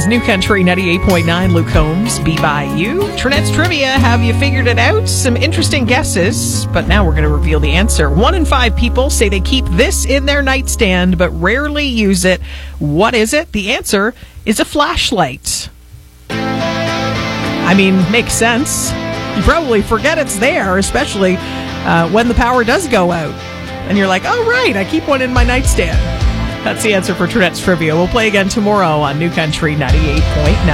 is New Country 98.9. Luke Combs, Be By You. Trinette's Trivia, have you figured it out? Some interesting guesses, but now we're going to reveal the answer. 1 in 5 people say they keep this in their nightstand, but rarely use it. What is it? The answer is a flashlight. I mean, makes sense. You probably forget it's there, especially when the power does go out. And you're like, oh, right, I keep one in my nightstand. That's the answer for Trinette's Trivia. We'll play again tomorrow on New Country 98.9.